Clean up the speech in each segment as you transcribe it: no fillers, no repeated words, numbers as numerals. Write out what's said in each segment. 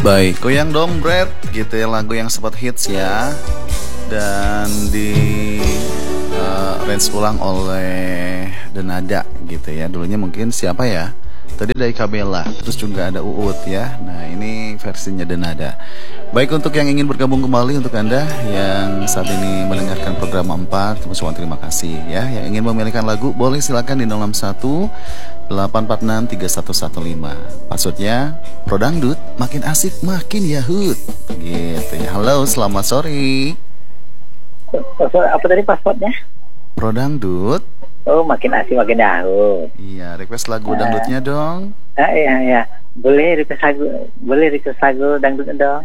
Baik, goyang dompret gitu ya, lagu yang sempat hits ya. Dan di range ulang oleh Denada gitu ya. Dulunya mungkin siapa ya? Tadi dari Kabela, terus juga ada Uut ya. Nah ini versinya Denada. Baik, untuk yang ingin bergabung kembali, untuk Anda yang saat ini mendengarkan program 4, terima kasih ya. Yang ingin memilihkan lagu boleh silakan di 061 846 3115. Passwordnya Prodangdut, makin asik makin yahut gitu ya. Halo, selamat sore. Apa tadi passwordnya? Prodangdut. Oh, makin asik makin yahut. Iya, request lagu dangdutnya dong. Iya. Boleh request lagu dangdut dong.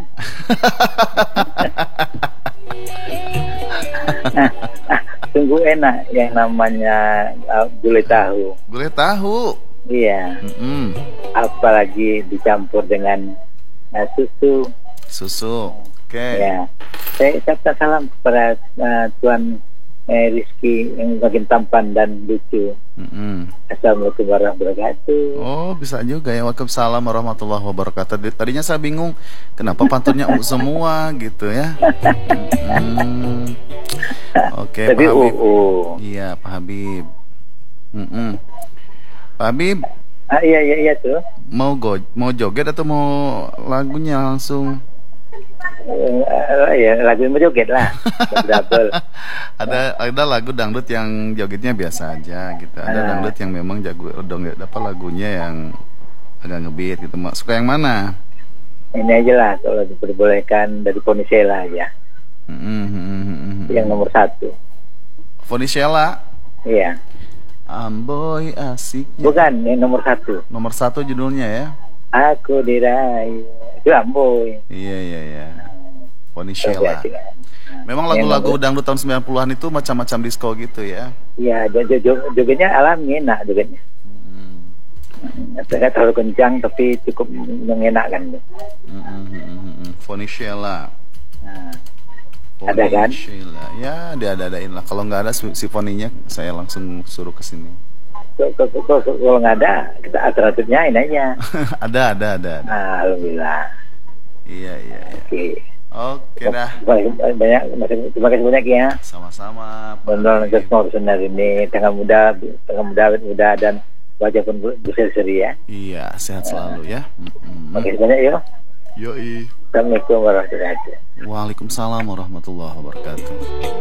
Sungguh enak yang namanya gulai tahu. Gulai tahu. Iya. Apalagi dicampur dengan susu. Oke. Ya. Saya ucapkan salam kepada Tuan Rizky yang makin tampan dan lucu. Assalamualaikum warahmatullahi wabarakatuh. Oh, bisa juga ya. Waalaikumsalam warahmatullahi wabarakatuh. Tadinya saya bingung kenapa pantunnya semua gitu ya. Oke, tapi Pak Habib. Iya, Pak Habib. Pak Habib. Iya tuh. Mau joget atau mau lagunya langsung? Ya, lagu yang joget lah. Double. Ada lagu dangdut yang jogetnya biasa aja gitu. Ada dangdut yang memang jago dongeng, apa lagunya yang agak ngebeat gitu. Suka yang mana? Ini aja lah, kalau diperbolehkan dari Ponisela ya. Yang nomor 1. Ponisela? Iya. Amboy asiknya. Bukan, yang nomor 1. Nomor 1 judulnya ya. Aku dirayu. Itu Amboy. Iya. Ponisela. Memang lagu-lagu dangdut tahun 90-an itu macam-macam disco gitu ya. Iya, jogetnya alami, enak jogetnya. Tidak terlalu kencang tapi cukup mengenakkan. Ponisela. Ada kan? Ya, diada-adain lah. Kalau nggak ada simfoninya, saya langsung suruh ke sini. Kalau nggak ada, kita alternatifnya ini aja. Ada. Alhamdulillah. Iya. Oke dah. Terima kasih banyak ya. Sama-sama. Benar, benar ini tengah muda dan wajah pun berseri-seri ya. Iya, sehat selalu ya. Terima kasih banyak ya. Yoi. Assalamualaikum warahmatullahi wabarakatuh. Waalaikumsalam warahmatullahi wabarakatuh.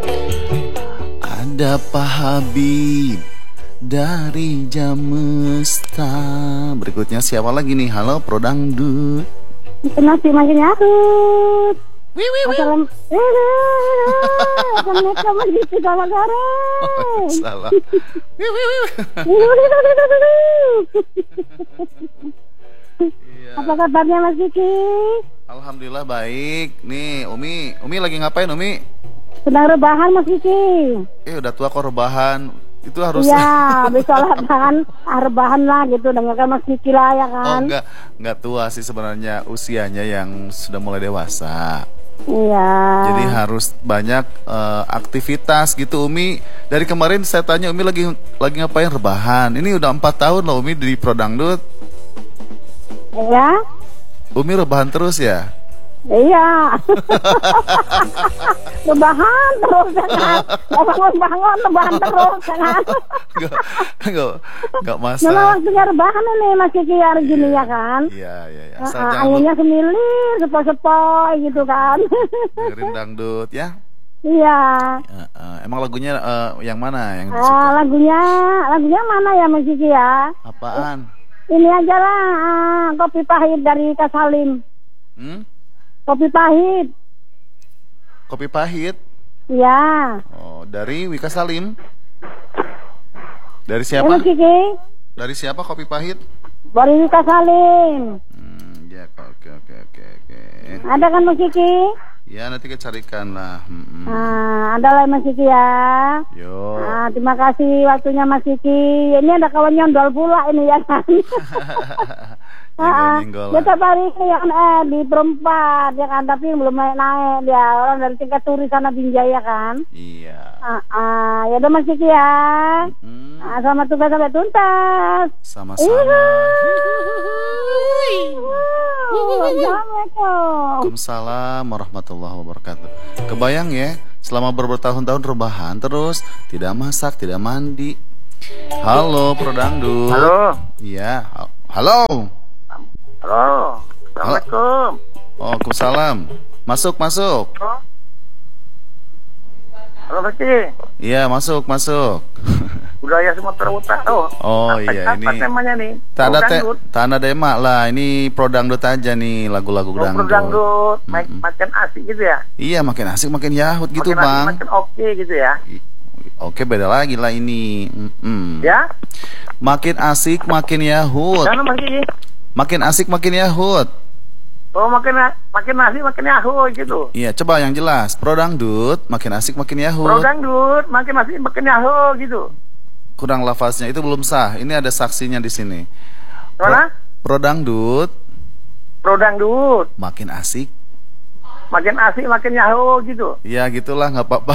Ada Pak Habib dari Jamesta. Berikutnya siapa lagi nih? Halo, Prodangdut. Nasi makin yahut. Assalamualaikum warahmatullahi wabarakatuh. Salah. Apa kabarnya Mas Diki? Alhamdulillah baik. Nih, Umi lagi ngapain, Umi? Sedang rebahan Mas Diki. Udah tua kok rebahan. Itu harus. Iya, bisa lah kan rebahan lah gitu, dengarkan Mas Diki lah ya kan. Oh, enggak tua sih sebenarnya, usianya yang sudah mulai dewasa. Iya. Jadi harus banyak aktivitas gitu, Umi. Dari kemarin saya tanya Umi lagi ngapain, rebahan. Ini udah 4 tahun loh Umi di Prodangdut. Iya. Umi rebahan terus ya? Iya. Rebahan terus kan. Bangun rebahan terus kan. Enggak masalah. Memang waktunya rebahan ini Mas Kiki hari gini ya kan. Iya. Anginnya semilir, sepoi-sepoi gitu kan. Dengerin dangdut ya. Iya. Emang lagunya yang mana yang disuka? Lagunya mana ya Mas Kiki ya? Apaan? Ini aja lah, Kopi Pahit dari Kak Salim. Kopi Pahit. Kopi Pahit? Iya. Oh, dari Wika Salim. Dari siapa? Kiki. Dari siapa Kopi Pahit? Dari Wika Salim. Ya, oke. Ada kan Mas Kiki? Ya, nanti kita carikan lah. Ada lah Mas Kiki ya. Yo. Terima kasih waktunya Mas Kiki. Ini ada kawan nyondol pula ini ya kan. Dia tiap hari ini ya kan di perempat ya kan, tapi belum naik dia, orang dari tingkat turis sana Binjaya kan. Iya. Ya udah Mas Kiki ya. Selamat tugas sampai tuntas. Sama-sama. Assalamualaikum. Waalaikumsalam warahmatullahi wabarakatuh. Kebayang ya, selama bertahun-tahun rebahan terus tidak masak, tidak mandi. Halo, Pro Dangdut. Halo. Iya, halo. Halo. Assalamualaikum. Waalaikumsalam. Masuk. Halo, Baki. Iya, masuk. Budaya Sumatera Utara. Oh iya, ini apa temanya nih? Tanda tema lah. Ini Pro Dangdut aja nih, lagu-lagu dangdut. Pro Dangdut, makin asik gitu ya? Iya, makin asik, makin yahut gitu, makin Bang. Makin oke gitu ya? Oke, beda lagi lah ini. Ya? Makin asik, makin yahut. Mana Baki? Makin asik, makin yahut. Oh, makin asik, makin yahut gitu. Iya, coba yang jelas. Pro Dangdut, makin asik, makin yahut. Pro Dangdut, makin asik, makin yahut gitu. Kurang lafaznya, itu belum sah. Ini ada saksinya di sini. Mana? Pro Dangdut, makin asik, makin yahut gitu. ya gitulah, nggak apa-apa.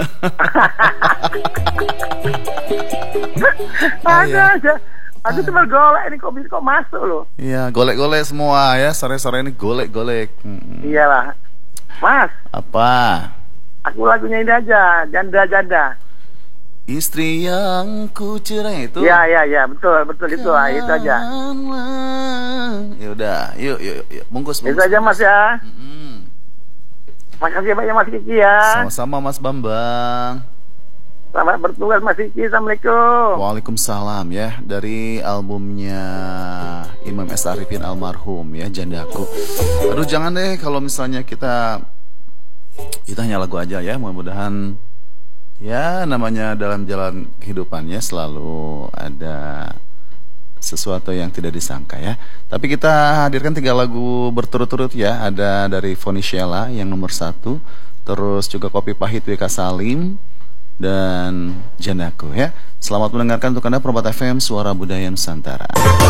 Ada. Aku cuma golek ini kok masuk loh. Iya, golek-golek semua ya. Sore-sore ini golek-golek. Iyalah. Mas. Apa? Aku lagunya ini aja, janda. Istri yang ku cerai itu. Iya, betul itu aja. Ya udah, yuk, bungkus. Itu aja Mas ya. Makasih banyak Mas Kiki ya. Sama-sama Mas Bambang. Selamat bertugas Mas Kiki. Assalamualaikum. Waalaikumsalam ya. Dari albumnya Imam S. Arifin almarhum ya, Jandaku. Aduh, jangan deh kalau misalnya kita hanya lagu aja ya. Mudah-mudahan ya, namanya dalam jalan kehidupannya selalu ada sesuatu yang tidak disangka ya. Tapi kita hadirkan 3 lagu berturut-turut ya. Ada dari Foni Sheila yang nomor 1, terus juga Kopi Pahit WK Salim, dan Jandaku ya. Selamat mendengarkan untuk Anda Permata FM, Suara Budaya Nusantara.